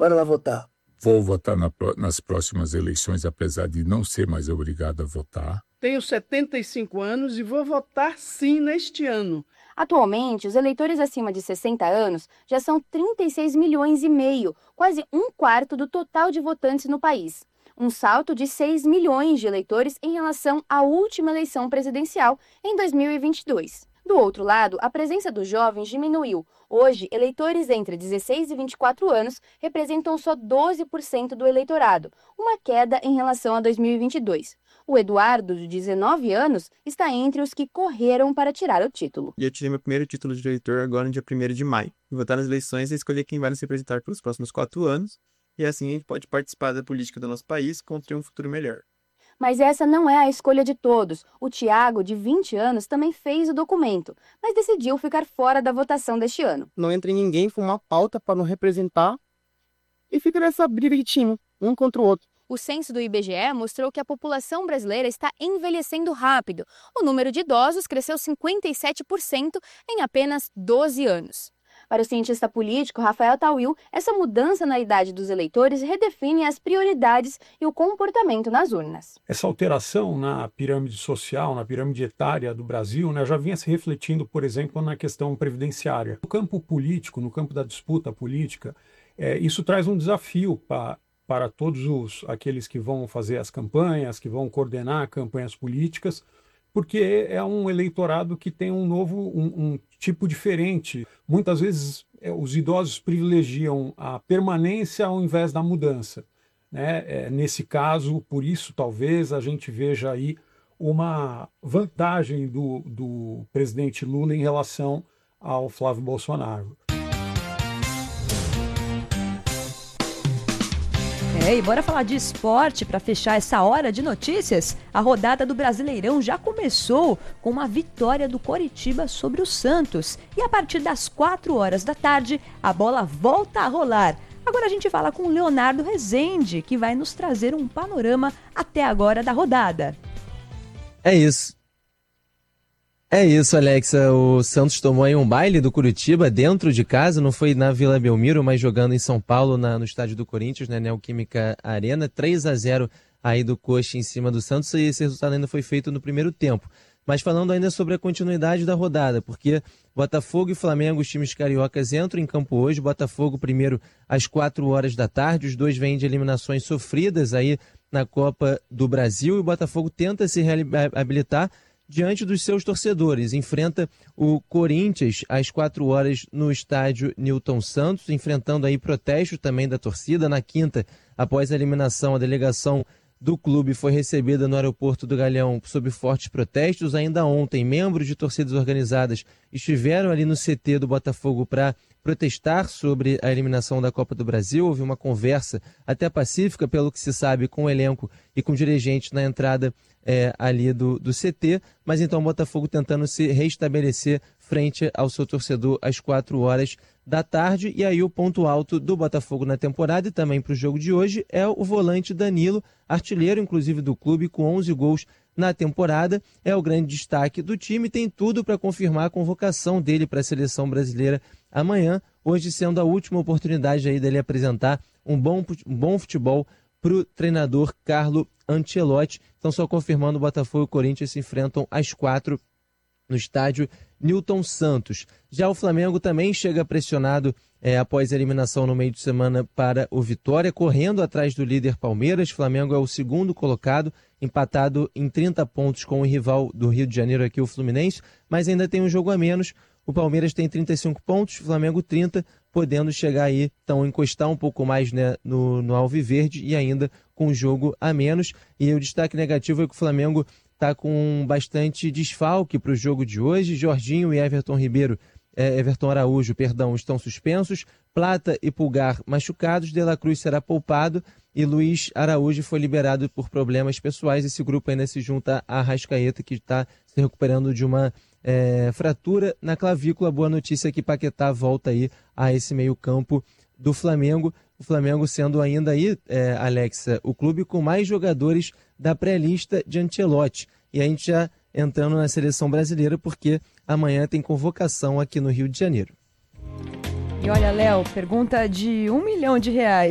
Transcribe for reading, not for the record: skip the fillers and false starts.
Bora lá votar. Vou votar nas próximas eleições, apesar de não ser mais obrigado a votar. Tenho 75 anos e vou votar sim neste ano. Atualmente, os eleitores acima de 60 anos já são 36 milhões e meio, quase um quarto do total de votantes no país. Um salto de 6 milhões de eleitores em relação à última eleição presidencial em 2022. Do outro lado, a presença dos jovens diminuiu. Hoje, eleitores entre 16 e 24 anos representam só 12% do eleitorado, uma queda em relação a 2022. O Eduardo, de 19 anos, está entre os que correram para tirar o título. E eu tirei meu primeiro título de eleitor agora no dia 1º de maio. E votar nas eleições é escolher quem vai nos representar pelos próximos 4 anos, e assim a gente pode participar da política do nosso país construir um futuro melhor. Mas essa não é a escolha de todos. O Tiago, de 20 anos, também fez o documento, mas decidiu ficar fora da votação deste ano. Não entra em ninguém for uma pauta para não representar e fica nessa briga de time, um contra o outro. O censo do IBGE mostrou que a população brasileira está envelhecendo rápido. O número de idosos cresceu 57% em apenas 12 anos. Para o cientista político Rafael Tawil, essa mudança na idade dos eleitores redefine as prioridades e o comportamento nas urnas. Essa alteração na pirâmide social, na pirâmide etária do Brasil, já vinha se refletindo, por exemplo, na questão previdenciária. No campo político, no campo da disputa política, isso traz um desafio para todos aqueles que vão fazer as campanhas, que vão coordenar campanhas políticas, porque é um eleitorado que tem um tipo diferente. Muitas vezes os idosos privilegiam a permanência ao invés da mudança, né? Nesse caso, por isso, talvez a gente veja aí uma vantagem do presidente Lula em relação ao Flávio Bolsonaro. E bora falar de esporte para fechar essa hora de notícias. A rodada do Brasileirão já começou com uma vitória do Coritiba sobre o Santos. E a partir das 4 horas da tarde, a bola volta a rolar. Agora a gente fala com o Leonardo Rezende, que vai nos trazer um panorama até agora da rodada. É isso, Alexa. O Santos tomou aí um baile do Curitiba dentro de casa, não foi na Vila Belmiro, mas jogando em São Paulo, no estádio do Corinthians, na Neoquímica Arena. 3-0 aí do Coxa em cima do Santos, e esse resultado ainda foi feito no primeiro tempo. Mas falando ainda sobre a continuidade da rodada, porque Botafogo e Flamengo, os times cariocas, entram em campo hoje. Botafogo primeiro às 4 horas da tarde, os dois vêm de eliminações sofridas aí na Copa do Brasil, e o Botafogo tenta se reabilitar diante dos seus torcedores. Enfrenta o Corinthians às 4 horas no estádio Newton Santos, enfrentando aí protestos também da torcida. Na quinta, após a eliminação, a delegação do clube foi recebida no aeroporto do Galeão sob fortes protestos. Ainda ontem, membros de torcidas organizadas estiveram ali no CT do Botafogo para protestar sobre a eliminação da Copa do Brasil. Houve uma conversa até pacífica, pelo que se sabe, com o elenco e com dirigentes na entrada ali do CT, mas então o Botafogo tentando se restabelecer frente ao seu torcedor às 4 horas da tarde. E aí o ponto alto do Botafogo na temporada e também para o jogo de hoje é o volante Danilo, artilheiro inclusive do clube, com 11 gols na temporada. É o grande destaque do time, tem tudo para confirmar a convocação dele para a seleção brasileira amanhã, hoje sendo a última oportunidade aí dele apresentar um bom futebol para o treinador Carlo Ancelotti. Então, só confirmando, o Botafogo e o Corinthians se enfrentam às 4 no estádio Newton Santos. Já o Flamengo também chega pressionado após a eliminação no meio de semana para o Vitória, correndo atrás do líder Palmeiras. Flamengo é o segundo colocado, empatado em 30 pontos com o rival do Rio de Janeiro, aqui o Fluminense, mas ainda tem um jogo a menos. O Palmeiras tem 35 pontos, o Flamengo 30, podendo chegar aí, então encostar um pouco mais, né, no Alviverde, e ainda com um jogo a menos. E o destaque negativo é que o Flamengo está com bastante desfalque para o jogo de hoje. Jorginho e Everton Araújo, estão suspensos. Plata e Pulgar machucados. De La Cruz será poupado e Luiz Araújo foi liberado por problemas pessoais. Esse grupo ainda se junta a Arrascaeta, que está se recuperando de uma fratura na clavícula. Boa notícia é que Paquetá volta aí a esse meio campo do Flamengo. O Flamengo sendo ainda aí, Alexa, o clube com mais jogadores da pré-lista de Ancelotti. E a gente já entrando na seleção brasileira, porque amanhã tem convocação aqui no Rio de Janeiro. E olha, Léo, pergunta de R$1 milhão.